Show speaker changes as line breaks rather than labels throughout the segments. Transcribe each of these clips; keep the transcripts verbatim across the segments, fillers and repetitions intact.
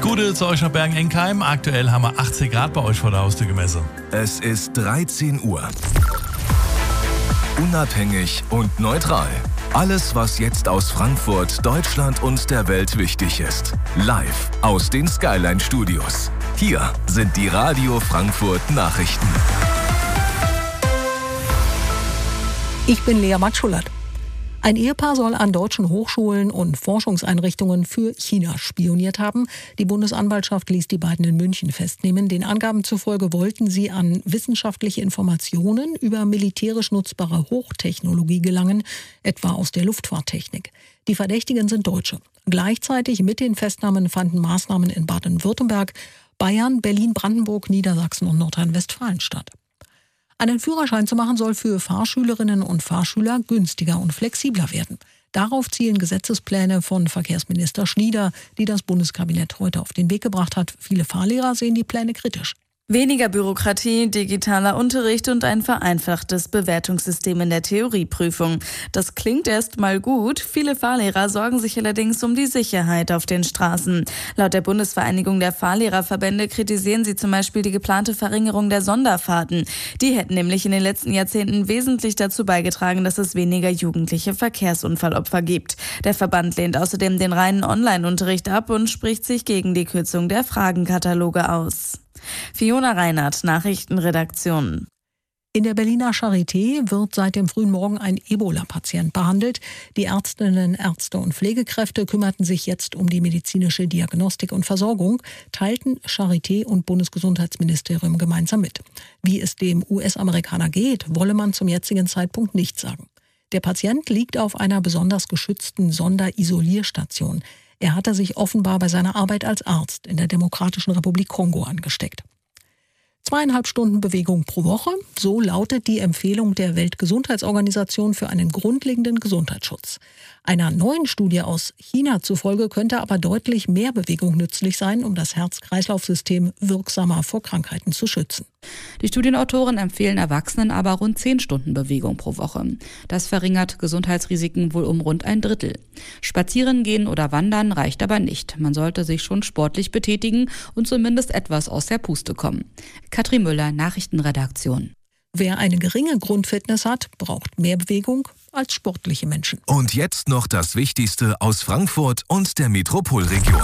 Gute zu euch nach Bergen-Enkheim. Aktuell haben wir achtzehn Grad bei euch vor der Haustür gemessen.
Es ist dreizehn Uhr. Unabhängig und neutral. Alles, was jetzt aus Frankfurt, Deutschland und der Welt wichtig ist. Live aus den Skyline Studios. Hier sind die Radio Frankfurt Nachrichten.
Ich bin Lea Matschulat. Ein Ehepaar soll an deutschen Hochschulen und Forschungseinrichtungen für China spioniert haben. Die Bundesanwaltschaft ließ die beiden in München festnehmen. Den Angaben zufolge wollten sie an wissenschaftliche Informationen über militärisch nutzbare Hochtechnologie gelangen, etwa aus der Luftfahrttechnik. Die Verdächtigen sind Deutsche. Gleichzeitig mit den Festnahmen fanden Maßnahmen in Baden-Württemberg, Bayern, Berlin, Brandenburg, Niedersachsen und Nordrhein-Westfalen statt. Einen Führerschein zu machen soll für Fahrschülerinnen und Fahrschüler günstiger und flexibler werden. Darauf zielen Gesetzespläne von Verkehrsminister Schnieder, die das Bundeskabinett heute auf den Weg gebracht hat. Viele Fahrlehrer sehen die Pläne kritisch.
Weniger Bürokratie, digitaler Unterricht und ein vereinfachtes Bewertungssystem in der Theorieprüfung. Das klingt erst mal gut. Viele Fahrlehrer sorgen sich allerdings um die Sicherheit auf den Straßen. Laut der Bundesvereinigung der Fahrlehrerverbände kritisieren sie zum Beispiel die geplante Verringerung der Sonderfahrten. Die hätten nämlich in den letzten Jahrzehnten wesentlich dazu beigetragen, dass es weniger jugendliche Verkehrsunfallopfer gibt. Der Verband lehnt außerdem den reinen Online-Unterricht ab und spricht sich gegen die Kürzung der Fragenkataloge aus. Fiona Reinhardt, Nachrichtenredaktion.
In der Berliner Charité wird seit dem frühen Morgen ein Ebola-Patient behandelt. Die Ärztinnen, Ärzte und Pflegekräfte kümmerten sich jetzt um die medizinische Diagnostik und Versorgung, teilten Charité und Bundesgesundheitsministerium gemeinsam mit. Wie es dem U S-Amerikaner geht, wolle man zum jetzigen Zeitpunkt nicht sagen. Der Patient liegt auf einer besonders geschützten Sonderisolierstation. Er hatte sich offenbar bei seiner Arbeit als Arzt in der Demokratischen Republik Kongo angesteckt. Zweieinhalb Stunden Bewegung pro Woche, so lautet die Empfehlung der Weltgesundheitsorganisation für einen grundlegenden Gesundheitsschutz. Einer neuen Studie aus China zufolge könnte aber deutlich mehr Bewegung nützlich sein, um das Herz-Kreislauf-System wirksamer vor Krankheiten zu schützen.
Die Studienautoren empfehlen Erwachsenen aber rund zehn Stunden Bewegung pro Woche. Das verringert Gesundheitsrisiken wohl um rund ein Drittel. Spazieren gehen oder wandern reicht aber nicht. Man sollte sich schon sportlich betätigen und zumindest etwas aus der Puste kommen. Katrin Müller, Nachrichtenredaktion.
Wer eine geringe Grundfitness hat, braucht mehr Bewegung als sportliche Menschen.
Und jetzt noch das Wichtigste aus Frankfurt und der Metropolregion.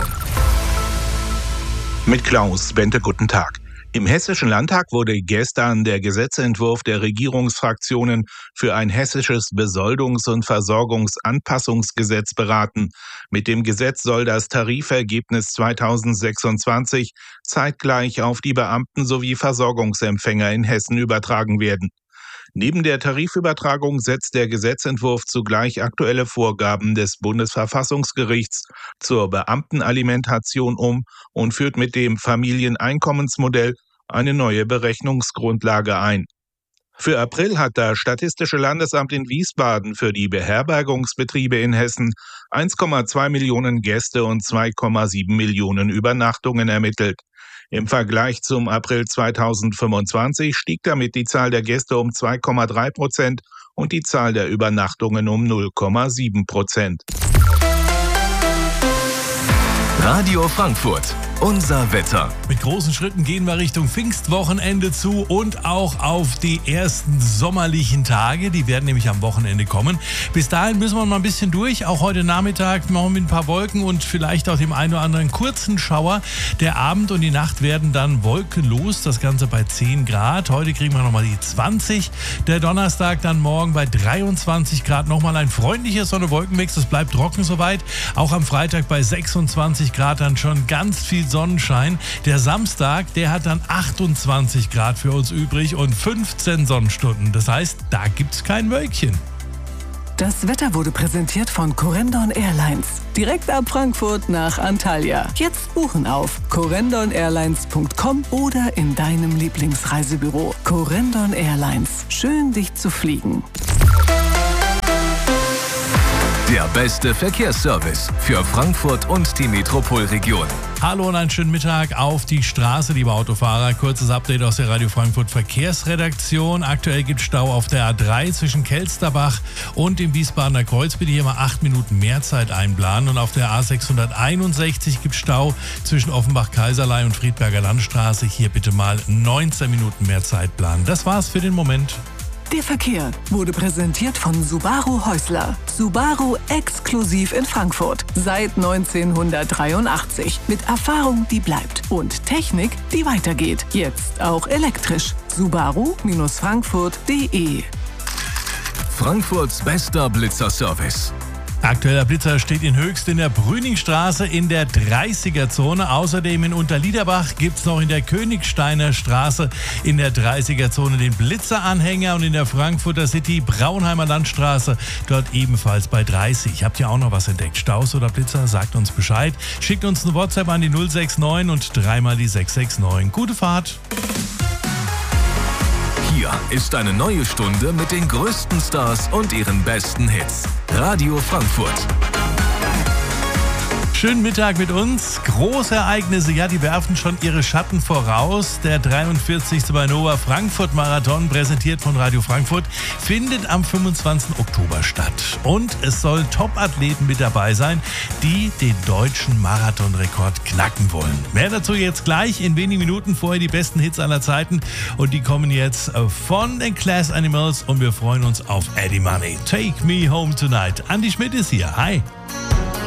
Mit Klaus Bente, guten Tag. Im Hessischen Landtag wurde gestern der Gesetzentwurf der Regierungsfraktionen für ein hessisches Besoldungs- und Versorgungsanpassungsgesetz beraten. Mit dem Gesetz soll das Tarifergebnis zweitausendsechsundzwanzig zeitgleich auf die Beamten sowie Versorgungsempfänger in Hessen übertragen werden. Neben der Tarifübertragung setzt der Gesetzentwurf zugleich aktuelle Vorgaben des Bundesverfassungsgerichts zur Beamtenalimentation um und führt mit dem Familieneinkommensmodell eine neue Berechnungsgrundlage ein. Für April hat das Statistische Landesamt in Wiesbaden für die Beherbergungsbetriebe in Hessen eins Komma zwei Millionen Gäste und zwei Komma sieben Millionen Übernachtungen ermittelt. Im Vergleich zum April zweitausendfünfundzwanzig stieg damit die Zahl der Gäste um zwei Komma drei Prozent und die Zahl der Übernachtungen um null Komma sieben Prozent.
Radio Frankfurt, unser Wetter.
Mit großen Schritten gehen wir Richtung Pfingstwochenende zu und auch auf die ersten sommerlichen Tage. Die werden nämlich am Wochenende kommen. Bis dahin müssen wir mal ein bisschen durch. Auch heute Nachmittag noch mit ein paar Wolken und vielleicht auch dem einen oder anderen kurzen Schauer. Der Abend und die Nacht werden dann wolkenlos. Das Ganze bei zehn Grad. Heute kriegen wir nochmal die zwanzig. Der Donnerstag dann morgen bei dreiundzwanzig Grad. Nochmal ein freundlicher Sonne-Wolkenmix. Es bleibt trocken soweit. Auch am Freitag bei sechsundzwanzig Grad dann schon ganz viel Sonnenschein. Der Samstag, der hat dann achtundzwanzig Grad für uns übrig und fünfzehn Sonnenstunden. Das heißt, da gibt's kein Wölkchen.
Das Wetter wurde präsentiert von Corendon Airlines. Direkt ab Frankfurt nach Antalya. Jetzt buchen auf corendon airlines punkt com oder in deinem Lieblingsreisebüro. Corendon Airlines. Schön, dich zu fliegen.
Der beste Verkehrsservice für Frankfurt und die Metropolregion.
Hallo und einen schönen Mittag auf die Straße, liebe Autofahrer. Kurzes Update aus der Radio Frankfurt Verkehrsredaktion. Aktuell gibt es Stau auf der A drei zwischen Kelsterbach und dem Wiesbadener Kreuz. Bitte hier mal acht Minuten mehr Zeit einplanen. Und auf der A sechshunderteinundsechzig gibt es Stau zwischen Offenbach-Kaiserlei und Friedberger Landstraße. Hier bitte mal neunzehn Minuten mehr Zeit planen. Das war's für den Moment.
Der Verkehr wurde präsentiert von Subaru Häusler. Subaru exklusiv in Frankfurt. Seit neunzehnhundertdreiundachtzig. Mit Erfahrung, die bleibt. Und Technik, die weitergeht. Jetzt auch elektrisch. Subaru Frankfurt punkt de.
Frankfurts bester Blitzerservice.
Aktueller Blitzer steht in Höchst in der Brüningstraße in der dreißiger-Zone. Außerdem in Unterliederbach gibt es noch in der Königsteiner Straße in der dreißiger-Zone den Blitzeranhänger und in der Frankfurter City Braunheimer Landstraße dort ebenfalls bei dreißig. Habt ihr auch noch was entdeckt? Staus oder Blitzer? Sagt uns Bescheid. Schickt uns eine WhatsApp an die null sechs neun und dreimal die sechs sechs neun. Gute Fahrt!
Hier ist eine neue Stunde mit den größten Stars und ihren besten Hits. Radio Frankfurt.
Schönen Mittag mit uns. Großereignisse, ja, die werfen schon ihre Schatten voraus. Der dreiundvierzigste Nova Frankfurt Marathon, präsentiert von Radio Frankfurt, findet am fünfundzwanzigsten Oktober statt. Und es sollen Top-Athleten mit dabei sein, die den deutschen Marathonrekord knacken wollen. Mehr dazu jetzt gleich in wenigen Minuten. Vorher die besten Hits aller Zeiten. Und die kommen jetzt von den Class Animals und wir freuen uns auf Eddie Money. Take Me Home Tonight. Andi Schmidt ist hier. Hi.